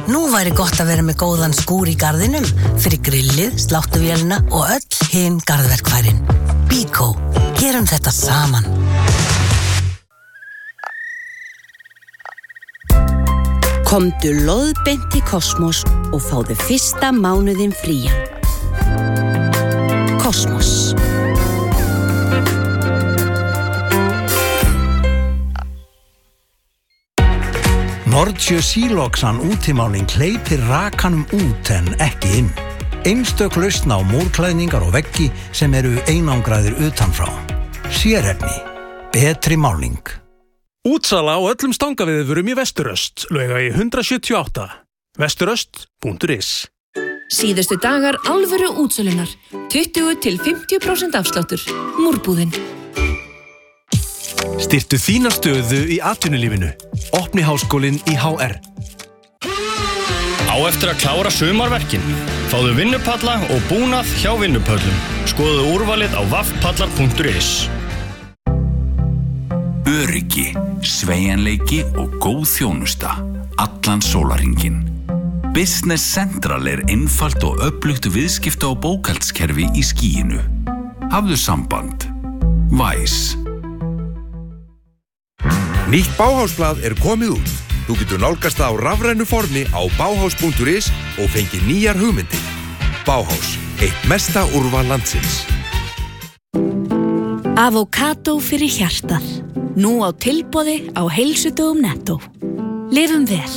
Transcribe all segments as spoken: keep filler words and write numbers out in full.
Nú væri gott að vera með góðan skúr í garðinum fyrir grillið, sláttuvélina og öll hin garðverkfærin. Bíkó, gerum þetta saman. Komdu lóðbeint í Kosmos og fáðu fyrsta mánuðinn frían. Kosmos. Nordsjö Siloxan útimáling hleypir rakanum út en ekki inn. Einstök lausn á múrklæðningar og veggi sem eru einangraðir utanfrá. Sérefni. Betri máling. Útsala á öllum stangaviðvörum í Vesturöst, Laugavegi hundrað sjötíu og átta. vesturöst punktur is. Síðustu dagar alvöru útsölunar. tuttugu til fimmtíu prósent afsláttur. Múrbúðin. Styrktu þína stöðu í atvinnulífinu. Opni háskólinn í H R. Á eftir að klára sumarverkin. Fáðu vinnupalla og búnað hjá vinnupöllum. Skoðu úrvalið á vaffpallar punktur is. Öryggi, sveigjanleiki og góð þjónusta. Allan sólarhringinn. Business Central er einfalt og öflugt viðskipta- og bókhaldskerfi í skýinu. Hafðu samband. Væs. Nýtt Bauhausblað er komið út. Þú getur nálgast það á rafrænu formi á bauhaus punktur is og fengið nýjar hugmyndir. Bauhaus, eitt mesta úrval landsins. Avokado fyrir hjartað. Nú á tilboði á heilsudögum Netto. Lifum vel.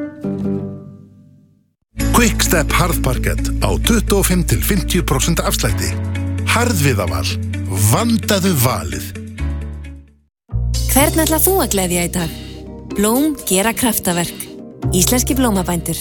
Quickstep harðparkett á tuttugu og fimm til fimmtíu prósent afslætti. Harðviðaval. Vandaðu valið. Hvern ætlar þú að gleðja í dag? Blóm gera kraftaverk. Íslenski blómabændur.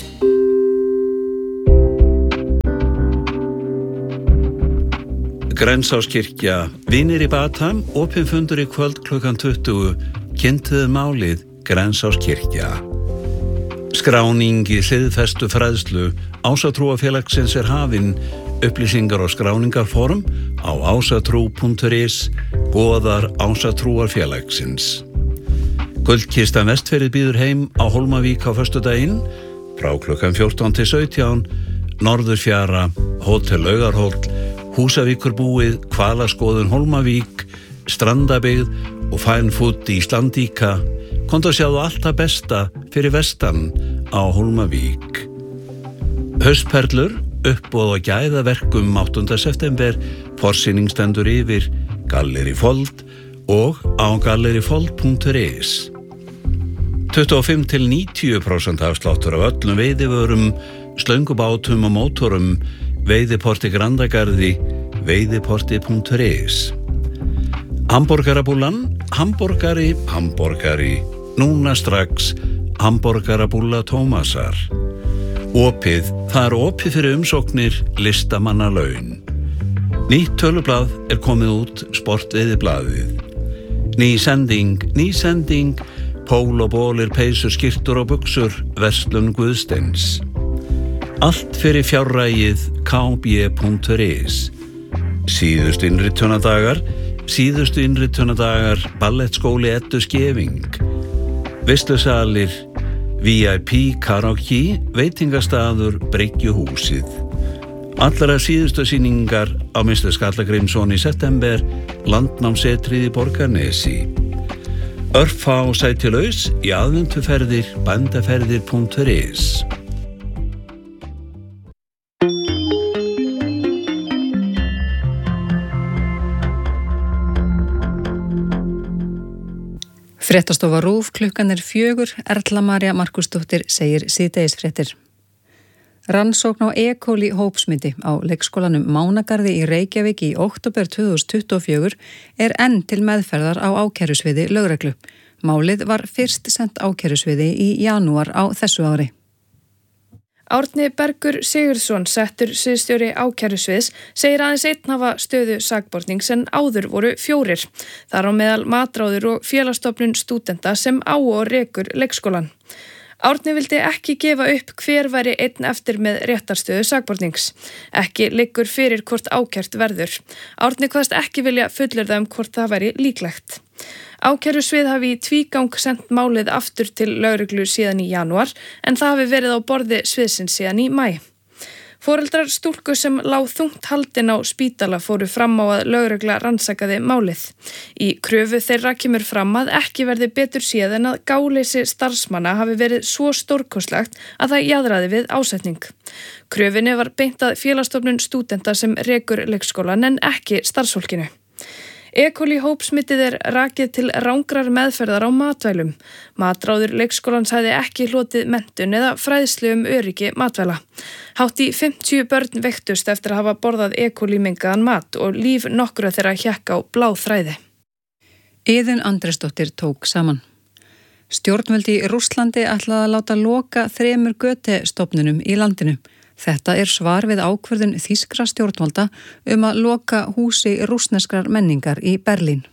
Grensáskirkja, vinir í Batam, opinn fundur í kvöld klukkan tuttugu, kynntuðu málið Grensáskirkja. Skráning í hliðfestu fræðslu Ásatrúarfélagsins er hafin, upplýsingar og skráningarform á ásatrú punktur is, boðar Ásatrúarfélagsins. Gullkistan Vestfirðir býður heim á Hólmavík á föstudaginn, frá klukkan fjórtán til sautján, Norðurfjara, Hótel Laugarhóll, Húsavíkurbúið, Hvalaskoðun Hólmavík, Strandabyggð og Fine Food í Íslandíka. Komdu að sjáðu allt það besta fyrir vestan á Hólmavík. Haustperlur, uppboð og gæðaverkum áttunda september, forsýning stendur yfir Galleri Fold og á gallerifold punktur is. tuttugu og fimm til níutíu prósent afsláttur af öllum veiðivörum, slöngubátum og mótorum, Veiðiporti Grandagarði, veiðiporti punktur is. Hamborgarabúlan, hamborgari, hamborgari, núna strax, hamborgarabúla Tómasar. Opið, það er opið fyrir umsóknir, listamannalaun. Nýtt tölublað er komið út, sportveiðiblaðið. Ný sending, ný sending, pól og bólir, peysur, skyrtur og buxur, verslun Guðsteins. Allt fyrir fjárrægið k b punktur is. Síðustu innritunadagar, síðustu innritunadagar, ballettskóli Eddu Skeving. Veislusalir, V I P karaoke, veitingastaður, Bryggjuhúsið. Allra síðustu sýningar á mister Skallagrímsson í september, Landnámsetrið í Borgarnesi. Örfá sæti laus í aðventuferðir, bændaferðir punktur is. Fréttastofa RÚV, klukkan er fjögur, Erla María Markusdóttir segir síðdegisfréttir. Rannsókn á E. coli hópsmiti á leikskólanum Mánagarði í Reykjavík í október tvö þúsund tuttugu og fjögur er enn til meðferðar á ákærusviði lögreglu. Málið var fyrst sent ákærusviði í janúar á þessu ári. Árni Bergur Sigurðsson, settur sviðsstjóri ákærusviðs, segir aðeins einn hafa stöðu sakbornings en áður voru fjórir. Þar á meðal matráður og félagsstofnun stúdenta sem á og rekur leikskólan. Árni vildi ekki gefa upp hver væri einn eftir með réttarstöðu sakbornings. Ekki liggur fyrir hvort ákært verður. Árni kvaðst ekki vilja fullyrða um hvort það væri líklegt. Ákærusvið hafi í tvígang sent málið aftur til lögreglu síðan í janúar en það hafi verið á borði sviðsins síðan í maí. Foreldrar stúlku sem lá þungt haldin á spítala fóru fram á að lögregla rannsakaði málið. Í kröfu þeirra kemur fram að ekki verði betur séð en að gáleysi starfsmanna hafi verið svo stórkostlegt að það jaðraði við ásetning. Kröfinni var beint að Félagsstofnun stúdenta sem rekur leikskólan en ekki starfsfólkinu. E. coli hópsmitið er rakið til rangrar meðferðar á matvælum. Matráður leikskólans hafði ekki hlotið menntun eða fræðslu um öryggi matvæla. Hátt í fimmtíu börn veiktust eftir að hafa borðað E. coli mengaðan mat og líf nokkura þeirra hékk á bláþræði. Iðunn Andrésdóttir tók saman. Stjórnvöldi í Rússlandi ætlaði að láta loka þremur Goethe-stofnunum í landinu. Þetta er svar við ákvörðun þýskra stjórnvalda um að loka húsi rússneskrar menningar í Berlín.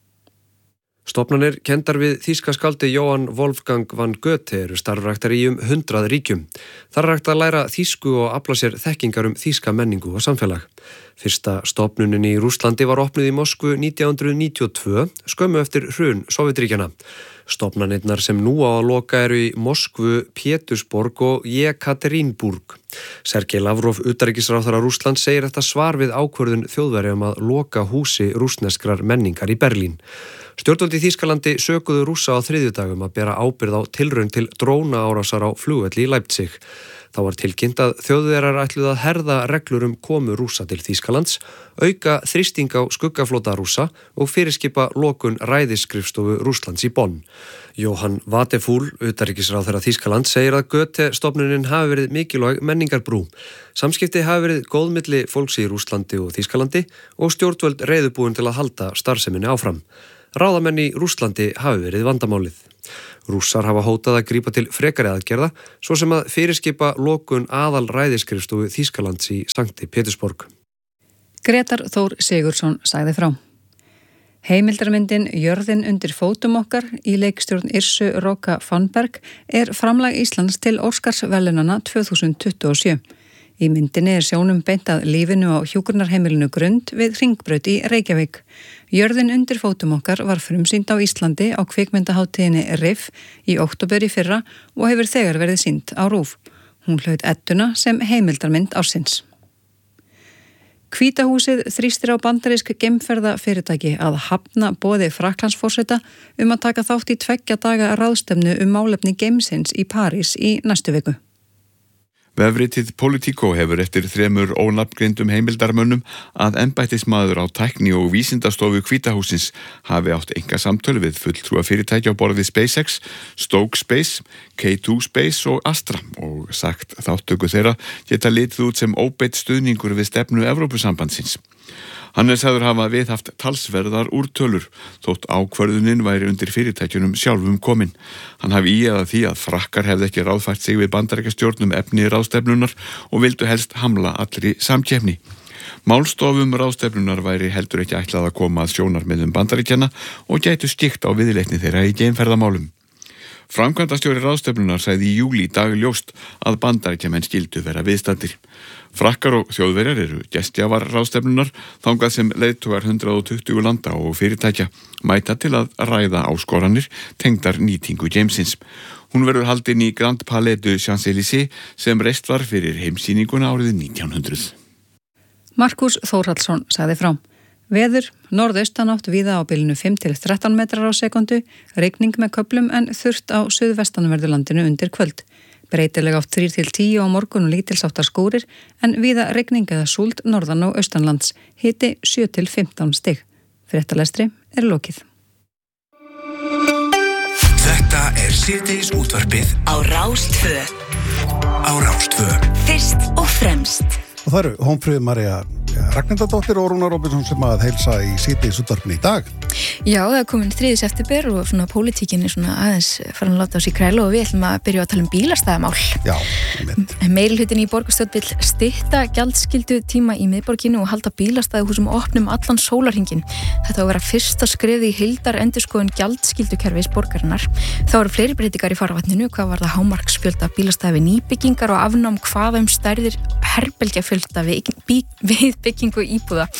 Stofnanir kenndar við þýska skáldi Johann Wolfgang van Goethe eru starfræktar í um hundrað ríkjum. Þar er hægt að læra þýsku og afla sér þekkingar um þýska menningu og samfélag. Fyrsta stofnunin í Rússlandi var opnuð í Moskvu nítján hundruð níutíu og tvö, skömmu eftir hrun Sovétríkjanna. Stofnanirnar sem nú á að loka eru í Moskvu, Pétursborg og Jekaterinburg. Sergej Lavrov, utanríkisráðherra Rússlands, segir þetta svar við ákvörðun Þjóðverja um að loka húsi rússneskrar menningar í Berlín. Stjórnvöld í Þýskalandi sökuðu Rússa á þriðjudagum að bera ábyrgð á tilraun til drónaárásar á flugvelli í Leipzig. Þá var tilkynnt að Þjóðverjar ætluðu að herða reglur um komu Rússa til Þýskalands, auka þrýsting á skuggaflota Rússa og fyrirskipa lokun ræðisskrifstofu Rússlands í Bonn. Johann Wadefull, utanríkisráðherra Þýskalands, segir að Goethe-stofnunin hafi verið mikilvæg menningarbrú. Samskipti hafi verið góð milli fólks í Rússlandi og Þýskalandi og stjórnvöld reiðubúin til að halda starfseminni áfram. Ráðamenn í Rússlandi hafi verið vandamálið. Rússar hafa hótað að grípa til frekari aðgerða, svo sem að fyrirskipa lokun aðal ræðisskrifstofu Þýskalands í Sankti Pétursborg. Gretar Þór Sigurðsson sagði frá. Heimildarmyndin Jörðin undir fótum okkar í leikstjórn Yrsu Roka Fannberg er framlag Íslands til Óskarsverðlaunanna tvö þúsund tuttugu og sjö. Í myndinni er sjónum beint að lífinu á hjúkrunarheimilinu Grund við Hringbraut í Reykjavík. Jörðin undir fótum okkar var frumsýnd á Íslandi á kvikmyndaháttíðinni R I F í október í fyrra og hefur þegar verið sýnd á RÚV. Hún hlaut edduna sem heimildarmynd ársins. Hvíta húsið þrýstir á bandarísk geimferðafyrirtæki að hafna boði Frakklandsforseta um að taka þátt í tveggja daga ráðstefnu um málefni geimsins í París í næstu viku. Vefritið Politico hefur eftir þremur ónafngreindum heimildarmönnum að embættismaður á tækni og vísindastofu Hvíta hússins hafi átt enga samtöl við fulltrúa fyrirtæki á borð við SpaceX, Stoke Space, K tvö Space og Astra og sagt þáttöku þeirra geta litið út sem óbeitt stuðningur við stefnu Evrópusambandsins. Hann er sagður hafa viðhaft talsverðar úrtölur, þótt ákvörðunin væri undir fyrirtækjunum sjálfum komin. Hann hafi í eða því að Frakkar hefði ekki ráðfært sig við bandaríkjastjórnum efni ráðstefnunar og vildu helst hamla allri samkeppni. Málstofum ráðstefnunar væri heldur ekki ætlað að koma að sjónarmiðum bandaríkjanna og gætu skikt á viðleitni þeirra í geimferðamálum. Framkvæmdastjóri ráðstefnunar sagði í júlí dag ljóst að bandaríkjamenn skyldu vera viðstaddir. Frakkar og Þjóðverjar eru gestgjafar ráðstefnunar þangað sem leiðtogar hundrað og tuttugu landa og fyrirtækja mæta til að ræða áskoranir tengdar nýtingu geimsins. Hún verður haldin í Grand Palais de Champs-Élysées sem reist var fyrir heimsýninguna árið nítján hundruð. Markus Þórhallsson sagði frá. Veður, norðaustanátt víða á bilinu fimm til þrettán metrar á sekundu, rigning með köflum en þurrt á suðvestanverðurlandinu undir kvöld. Breytilega átt þrír til tíu á morgun og lítilsháttar skúrir en víða rigning eða súld norðan og austanlands, hiti sjö til fimmtán stig. Fréttalestri er lokið. Þetta er síðdegis útvarpið á Rás tvö. Á Rás tvö. Fyrst og fremst. Og það eru Hómfríður María Ragnhildardóttir og Rúnar Róbertsson sem að heilsa í síðdegis útvarpinu í dag. Já, það er komin þriðji september og svona pólitíkin er svona aðeins farin að láta á sig kræla og við ætlum að byrja að tala um bílastæðamál. Já, einmitt. Meirihlutin í borgarstjórn vill stytta gjaldskyldu tíma í miðborginni og halda bílastæðahúsum opnum allan sólarhringinn. Þetta á að vera fyrsta skref í heildar endurskoðun gjaldskyldukerfis borgarinnar. Þá eru fleiri breytingar í farvatninu, hvað var það hámarksfjölda bílastæða við nýbyggingar og afnám hvað um stærðir herbergjafjölda við, við byggingu íbúða.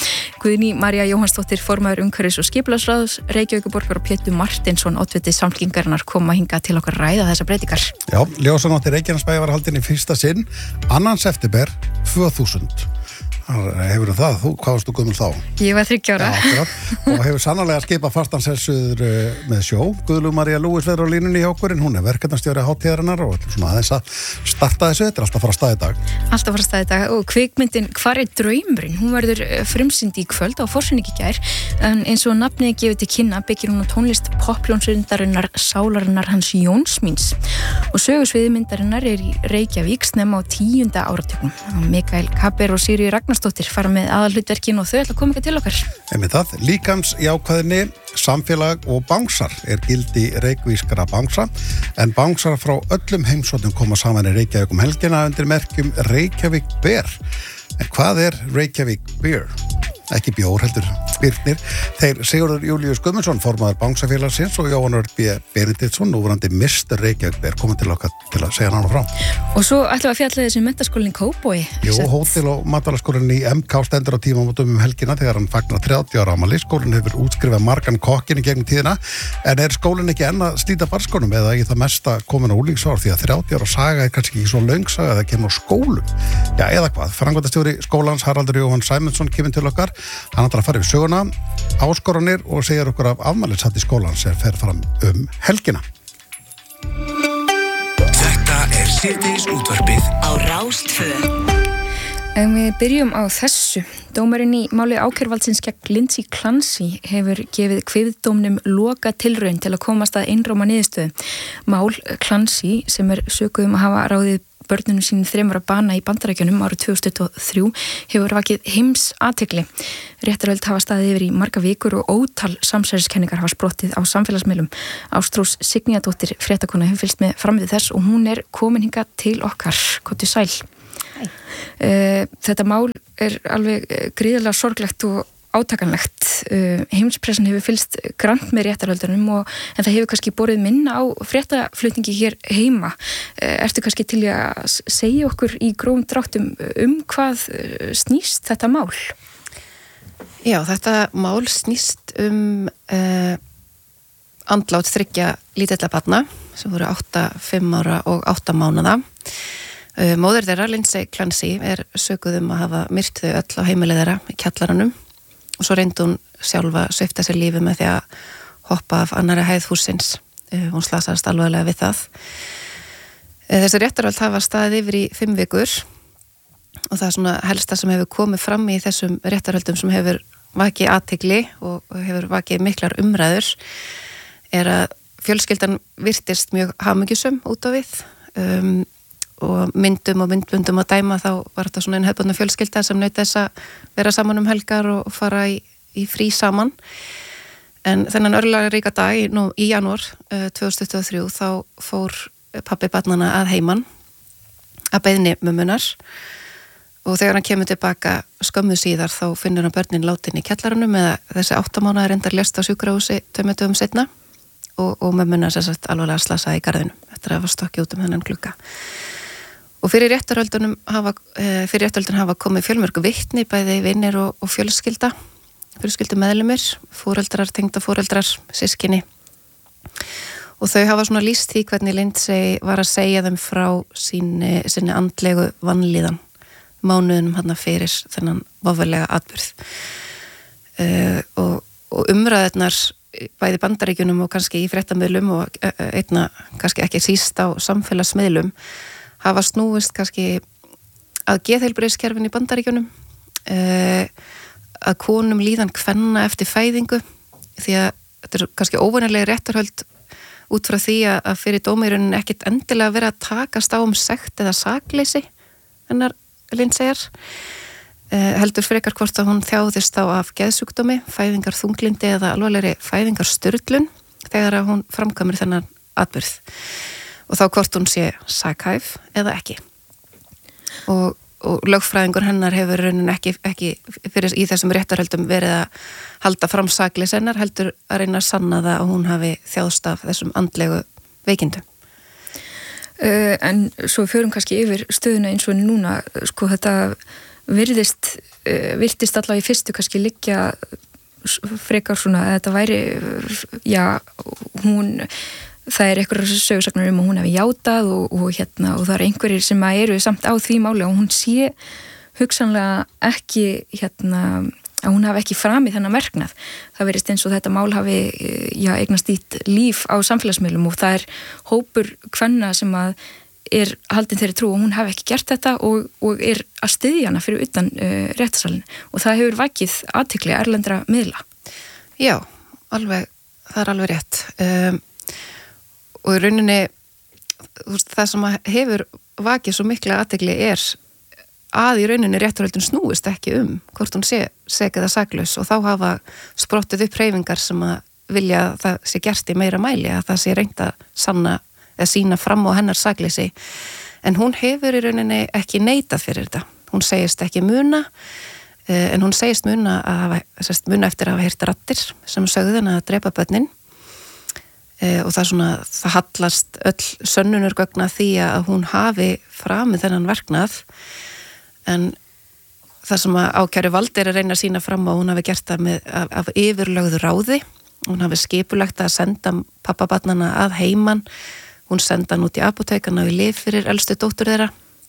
Guðný María Jóhannsdóttir, formaður umhverfis- og skipulagsráðs Reykjavíkurborgar og Pétur Martinsson, oddviti Samfylkingarinnar, koma hingað til okkar ræða þessa breytingar. Já, ljósanótt í Reykjanesbæ var haldin í fyrsta sinn, annan september tvö þúsund. Hefur það, þú, hvað varst þú gömul þá? Ég var þriggja ára. Já, og hefur sannarlega skipað fastansessuður með sjó. Guðlaug María Lúis verður á línunni hjá okkur, en hún er verkefnastjóri hátíðarinnar og svona aðeins að starta þessu. Þetta er alltaf að fara að staða í dag. Alltaf að fara að staða í dag og kvikmyndin Hvar er draumurinn? Hún verður frumsýnd í kvöld á Forsynningi í gær, en eins og nafnið gefið til kynna byggir hún á tónlist poppljónsundarinnar Sálarinnar hans Jóns míns. Og sögusviði myndarinnar er í Reykjavík snemma á tíunda áratugnum. Mikael Kapper og Sigríður Ragnarsdóttir fara með aðalhlutverkin og þau ætla að koma ekki til okkar. Einmitt það, líkams jákvæðinni, samfélag og bánsar er gildi reykvískra bánsa, en bánsar frá öllum heimsóknum koma saman í Reykjavík um helgina undir merkjum Reykjavík Beer. En hvað er Reykjavík Beer? Ekki bjór heldur Birnir. Þeir Sigurður Júlíus Guðmundsson, formaður bánsafélagsins, og Jóhann Örn B. Benediktsson, núverandi mister Reykjavík Beer, komið til okkar til að segja nána frá. Og svo ætlum við að fjalla þessi menntaskólinn í Kópavogi. Jú, hótel- og matvælaskólinn í M K stendur á tímamótum um helgina þegar hann fagnar þrjátíu ára afmæli. Skólinn hefur útskrifað margan kokkin í gegnum tíðina, en er skólinn ekki enn að slíta barnsskónum eða í það mesta komin á úlingsár, því að þrjátíu ára saga er kannski ekki svo löng saga að það kemur á skólum. Já, eða hvað? Framkvæmdastjóri skólans Haraldur Jóhann Sæmundsson kemur til okkar. Hann ætlar að fara yfir söguna, áskoranir og segir okkur af afmælishátíð skólans sem fer fram um helgina. Þetta er síðdegis útvarpið á Rás tvö. En við byrjum á þessu. Dómarinn í máli ákæruvaldsins gegn Lindsay Clancy hefur gefið kviðdómnum loka tilraun til að komast að einróma niðurstöðu. Mál Clancy, sem er sökuð um að hafa ráðið börnunum sínum þremur að bana í Bandaríkjunum árið tvö þúsund tuttugu og þrjú, hefur vakið heims athygli. Réttarhöld hafa staðið yfir í marga vikur og ótal samsæriskenningar hafa sprottið á samfélagsmiðlum. Ástrós Signýjadóttir fréttakona hefur fylgst með framvið þess og hún er komin hingað til okkar. Komdu sæl. Uh, þetta mál er alveg gríðarlega sorglegt og átakanlegt. Uh, heimspressan hefur fylgst grannt með réttarhöldunum og, en það hefur kannski borið minna á fréttaflutningi hér heima. Uh, ertu kannski til að segja okkur í grófum dráttum um hvað snýst þetta mál? Já, þetta mál snýst um uh, andlát þriggja lítilla barna sem voru átta, fimm ára og átta mánaða. Uh, móðir þeirra, Lindsay Clancy, er sökuð um að hafa myrt þau öll á heimilið þeirra í kjallaranum og svo reyndi hún sjálfa að svipta sér lífi með því að hoppa af annarri hæð hússins. Uh, hún slasaðist alvarlega við það. Uh, þessi réttarhöld hafa staðið yfir í fimm vikur og það er svona helsta sem hefur komið fram í þessum réttarhöldum sem hefur vakið athygli og hefur vakið miklar umræður er að fjölskyldan virtist mjög hamingjusöm út á við. Um, og myndum og myndbundum að dæma þá var þetta svona einn hefðbundna fjölskylda sem naut þess að vera saman um helgar og fara í, í frí saman. En þennan örlega ríka dag í, nú, í janúar uh, tvö þúsund tuttugu og þrjú þá fór pabbi barnanna að heiman að beiðni mömmunar og þegar hann kemur tilbaka skömmu síðar þá finnur hann börnin látin í kjallaranum eða þessi átta mánaða reyndar lést á sjúkrahúsi tveimur dögum seinna og, og mömmuna sem sagt alvarlega slasaði í garðinum eftir að hafa stokkið út um þennan glugga. Og fyrir réttarhöldunum hafa, fyrir réttarhöldun hafa komið fjölmörgu vitni, bæði vinnir og, og fjölskylda, fjölskyldu meðlumir, fóreldrar, tengda fóreldrar, sískinni. Og þau hafa svona lýst því hvernig Lindsay var að segja þeim frá síni, síni andlegu vanlíðan, mánuðunum hann fyrir þennan vofulega atburð. Uh, og, og umræðurnar bæði Bandaríkjunum og kannski í fréttamiðlum og einna kannski ekki síst á samfélagsmiðlum hafa snúist kannski að geðheilbrigðiskerfinu í Bandaríkjunum, uh, að konum líðan kvenna eftir fæðingu, því að þetta er kannski óvanarlega réttarhöld út frá því að, að fyrir dómurinn ekkit endilega vera að takast á um sekt eða sakleysi hennar Lindsayar, uh, heldur frekar hvort að hún þjáðist á af geðsjúkdómi, fæðingar þunglindi eða alvarlegri fæðingar sturlun þegar að hún framkvæmir þennan atburð. Og þá hvort hún sé sakhæf eða ekki. Og, og lögfræðingur hennar hefur raunin ekki, ekki fyrir í þessum réttarhöldum verið að halda fram sakleysi hennar, heldur að reyna að sanna það að hún hafi þjáðst af þessum andlegu veikindum. Uh, en svo förum kannski yfir stöðuna eins og núna, sko þetta virðist, virtist allavega í fyrstu kannski liggja frekar svona að þetta væri, já, hún, það er einhverjar sögursagnar um að hún hefði játað og, og, hérna, og það er einhverjir sem eru samt á því máli og hún sé hugsanlega ekki, hérna, að hún hafi ekki framið þennan verknað. Það verist eins og þetta mál hafi, já, eignast dýtt líf á samfélagsmiðlum og það er hópur kvenna sem að er haldin þeirri trú og hún hafi ekki gert þetta og, og er að styðja hana fyrir utan uh, réttasalinn og það hefur vakið athygli erlendra miðla. Já, alveg, það er alveg rétt. Um, og í rauninni, það sem hefur vakið svo mikla athygli er að í rauninni réttarhöldun snúist ekki um hvort hún sé sek eða saklaus og þá hafa sprottið upp hreyfingar sem að vilja að það sé gert í meira mæli, að það sé reynt að sanna eða sína fram á hennar sakleysi en hún hefur í rauninni ekki neitað fyrir þetta. Hún segist ekki muna en hún segist muna, að hafa, sérst, muna eftir að hafa heyrt raddir sem sögðu henni að drepa börnin og það er svona, það hallast öll sönnunargögn að því að hún hafi framið þennan verknað en það sem að ákæru vald er að reyna að sína fram á hún hafi gert það með, af, af yfirlögðu ráði, hún hafi skipulagt að senda pappabarnana að heiman, hún senda hann út í apótekana við lyf fyrir elstu dóttur þeirra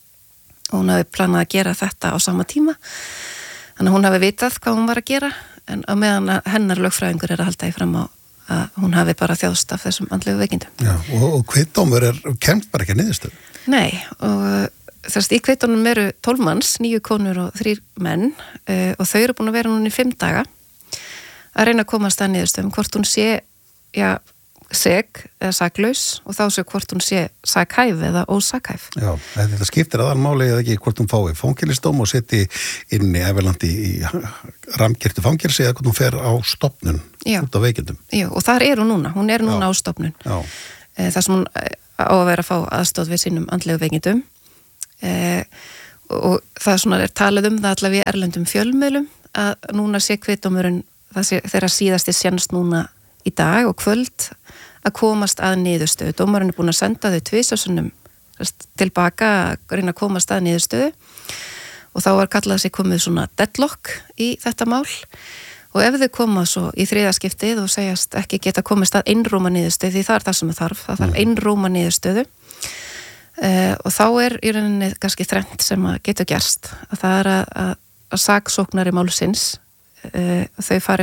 og hún hafi planað að gera þetta á sama tíma þannig að hún hafi vitað hvað hún var að gera en á meðan hennar lögfræðingur er að halda í fram á að hún hafi bara þjáðst af þessum andlegu veikindum. Já, og, og kviðdómur er kemst bara ekki að niðurstöðu? Nei, og þess að í kveitunum eru tólf manns, níu konur og þrír menn uh, og þau eru búin að vera núna í fimm daga að reyna að komast að niðurstöðum hvort hún sé, já, sek eða saklaus og þá sé hvort hún sé sakhæf eða ósakhæf. Já, þetta skiptir aðalmáli eða ekki hvort hún fái fangelsisdóm og seti inn í efirlandi í ramgirtu fangelsi eða hvort hún fer á stofnun já. Út af veikindum. Já, og þar er hún núna, hún er núna já. Á stofnun. Já. Það sem hún á að vera að fá aðstóð við sínum andlegu veikindum Eh, og það svona er talað um það allavega í erlendum fjölmiðlum að núna sé kviðdómurinn þeirra síðasti sénst núna í dag og kvöld að komast að niðurstöðu. Dómarinn er búin að senda þau tvisvarsinnum tilbaka að reyna að komast að niðurstöðu og þá var kallað að sé komið svona deadlock í þetta mál og ef þau koma svo í þriðaskiptið og segjast ekki geta komist að einróma niðurstöðu því það er það sem það þarf, það þarf einróma niðurstöðu Uh, og þá er í rauninni kannski þrennt sem að getur gerst að það er að, að, að saksóknari málsins uh, þau fari